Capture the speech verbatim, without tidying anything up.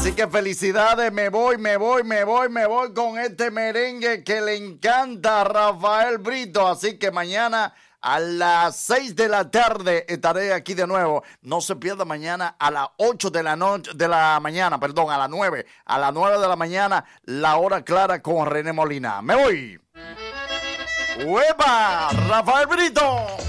Así que felicidades, me voy, me voy, me voy, me voy con este merengue que le encanta a Rafael Brito. Así que mañana a las seis de la tarde estaré aquí de nuevo. No se pierda mañana a las ocho de la noche, de la mañana, perdón, a las nueve. A las nueve de la mañana, la hora clara con René Molina. Me voy. ¡Uepa! Rafael Brito.